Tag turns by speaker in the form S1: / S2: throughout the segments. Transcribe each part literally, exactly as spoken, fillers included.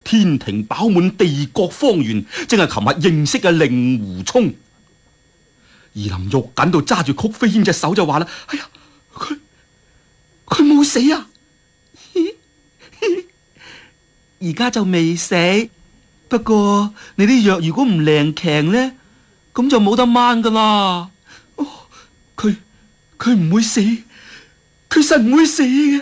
S1: 天庭飽滿地國方圓，正係琴日認識嘅令狐沖。二林肉緊到揸住曲飛燕隻手就話啦：哎呀，佢佢冇死啊！而家就未死，不過你啲藥如果唔靈強呢，咁就冇得掹噶啦。哦，佢佢唔會死，佢實唔會死嘅。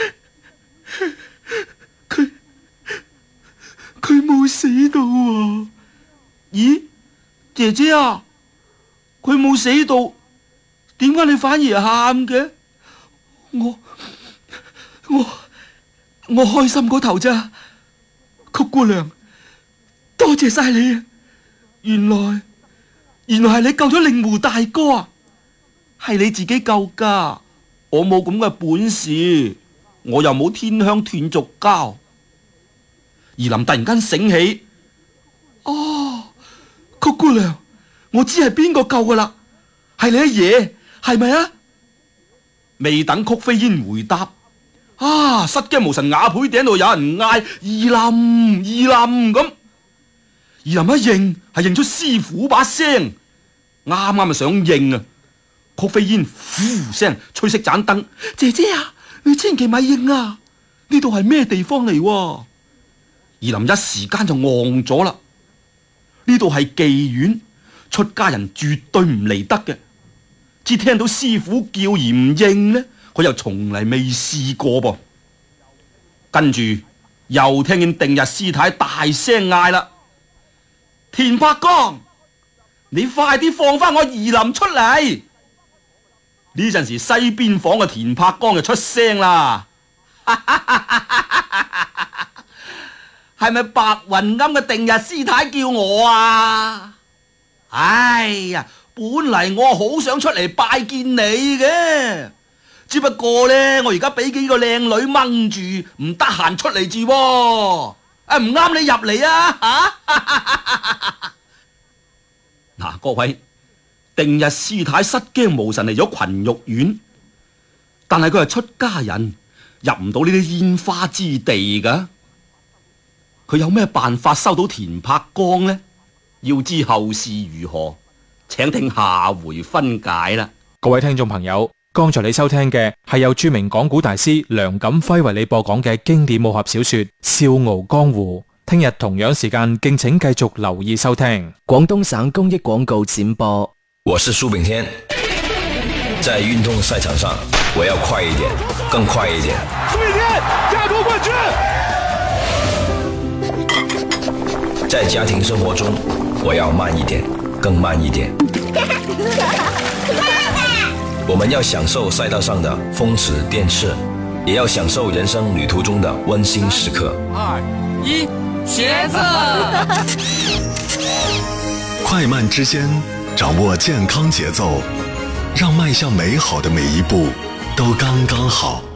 S1: 佢佢冇死到啊！咦，姐姐啊，佢冇死到，點解你反而喊嘅？我我我開心過頭咋？曲姑娘，多謝晒你啊！原來原來係你救咗令狐大哥啊！係你自己救噶，我冇咁嘅本事，我又冇天香斷續膠。而林突然間醒起，哦，曲姑娘，我知係邊個救噶啦，係你阿爺，係咪啊？未等曲飛燕回答，啊！失驚無神瓦倍頂度有人嗌：二林二林咁。二林一認係認出師傅把聲，啱啱就想認啊！曲飛燕呼聲吹熄盞燈，姐姐啊，你千祈咪認啊！呢度係咩地方嚟？二林一時間就戇咗啦。呢度係妓院，出家人絕對唔嚟得嘅。只聽到師傅叫而唔應呢，佢又從嚟未試過噃。跟住又聽見定日師太大聲嗌啦：田伯光，你快啲放翻我二林出嚟！呢陣時西邊房嘅田伯光就出聲啦：係咪白雲庵嘅定日師太叫我啊？哎呀，本嚟我好想出嚟拜見你嘅。只不過呢，我而家俾幾個靚女掹住，唔得閒出嚟住喎。啊，唔啱你入嚟啊！吓，嗱，各位，定日師太失驚無神嚟咗群玉院，但係佢係出家人，入唔到呢啲煙花之地噶。佢有咩辦法收到田伯光呢？要知後事如何，請聽下回分解啦。
S2: 各位聽眾朋友，剛才你收聽嘅係由著名講古大師梁錦輝為你播講嘅經典武俠小說《笑傲江湖》。聽日同樣時間敬請繼續留意收聽
S3: 廣東省公益廣告展播。
S4: 我是蘇炳添，在運動賽場上，我要快一點，更快一點。
S5: 蘇炳添，亞洲冠軍。
S4: 在家庭生活中，我要慢一點，更慢一點。我們要享受賽道上的風馳電掣，也要享受人生旅途中的溫馨時刻。
S5: 二一，茄子。
S6: 快慢之間，掌握健康節奏，讓邁向美好的每一步都剛剛好。